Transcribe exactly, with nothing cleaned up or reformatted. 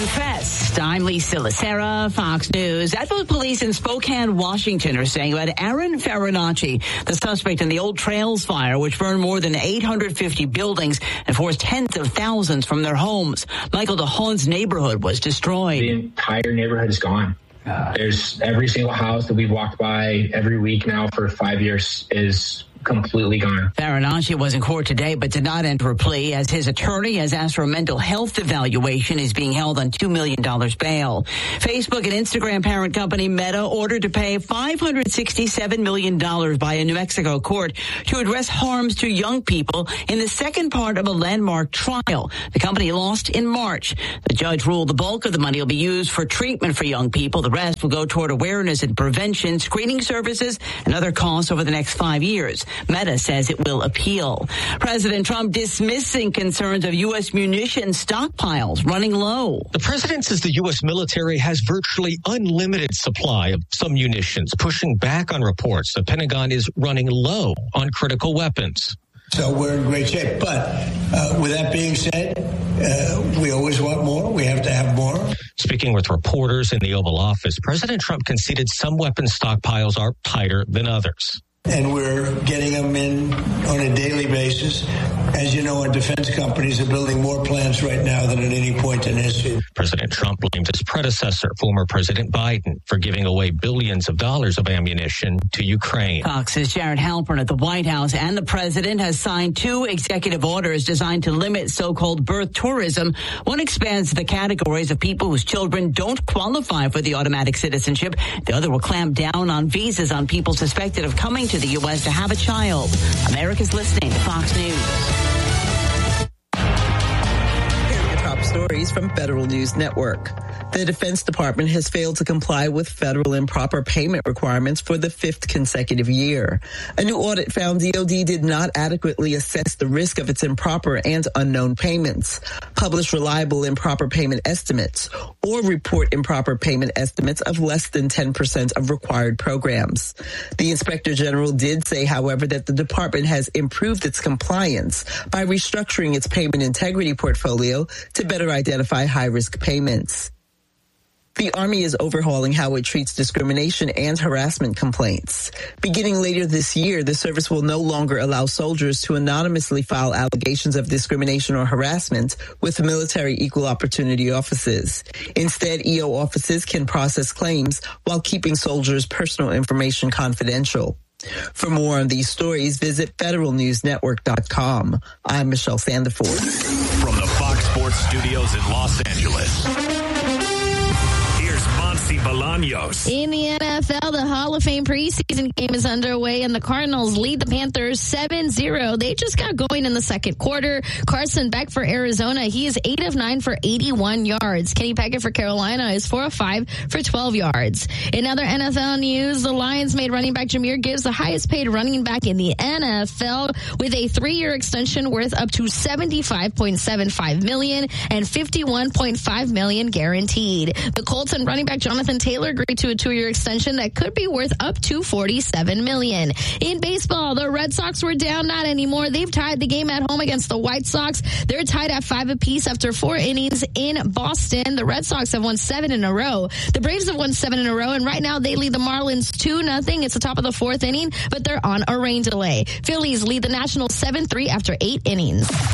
Fest. I'm Lisa Lacera, Fox News. That's what police in Spokane, Washington are saying about Aaron Farinacci, the suspect in the Old Trails fire, which burned more than eight hundred fifty buildings and forced tens of thousands from their homes. Michael DeHaan's neighborhood was destroyed. The entire neighborhood is gone. Uh, There's every single house that we've walked by every week now for five years is completely gone. Farinacci was in court today but did not enter a plea as his attorney has asked for a mental health evaluation. Is being held on two million dollars bail. Facebook and Instagram parent company Meta ordered to pay five hundred sixty-seven million dollars by a New Mexico court to address harms to young people in the second part of a landmark trial. The company lost in March. The judge ruled the bulk of the money will be used for treatment for young people. The rest will go toward awareness and prevention, screening services, and other costs over the next five years. Meta says it will appeal. President Trump dismissing concerns of U S munitions stockpiles running low. The president says the U S military has virtually unlimited supply of some munitions, pushing back on reports the Pentagon is running low on critical weapons. So we're in great shape. But uh, with that being said, uh, we always want more. We have to have more. Speaking with reporters in the Oval Office, President Trump conceded some weapons stockpiles are tighter than others. And we're getting them in on a daily basis. As you know, our defense companies are building more plants right now than at any point in history. President Trump blamed his predecessor, former President Biden, for giving away billions of dollars of ammunition to Ukraine. Fox's Jared Halpern at the White House and the president has signed two executive orders designed to limit so-called birth tourism. One expands the categories of people whose children don't qualify for the automatic citizenship. The other will clamp down on visas on people suspected of coming to the U S to have a child. America's listening to Fox News. Stories from Federal News Network. The Defense Department has failed to comply with federal improper payment requirements for the fifth consecutive year. A new audit found D O D did not adequately assess the risk of its improper and unknown payments, publish reliable improper payment estimates, or report improper payment estimates of less than ten percent of required programs. The Inspector General did say, however, that the department has improved its compliance by restructuring its payment integrity portfolio to better identify high-risk payments. The Army is overhauling how it treats discrimination and harassment complaints. Beginning later this year, the service will no longer allow soldiers to anonymously file allegations of discrimination or harassment with military equal opportunity offices. Instead, E O offices can process claims while keeping soldiers' personal information confidential. For more on these stories, visit federal news network dot com. I'm Michelle Sandiford. From the Fox Sports Studios in Los Angeles, here's Monty Bolaños. In the N F L, the Hall of Fame preseason game is underway, and the Cardinals lead the Panthers seven zero. They just got going in the second quarter. Carson Beck for Arizona, he is eight of nine for eighty-one yards. Kenny Pickett for Carolina is four of five for twelve yards. In other N F L news, the Lions made running back Jahmyr Gibbs the highest paid running back in the N F L with a three-year extension worth up to seventy-five point seven five million dollars and fifty-one point five million dollars guaranteed. The Colts and running back Jonathan Taylor agreed to a two-year extension that could be worth up to forty-seven million dollars. In baseball, the Red Sox were down, not anymore. They've tied the game at home against the White Sox. They're tied at five apiece after four innings in Boston. The Red Sox have won seven in a row. The Braves have won seven in a row, and right now they lead the Marlins two nothing. It's the top of the fourth inning, but they're on a rain delay. Phillies lead the Nationals seven three after eight innings.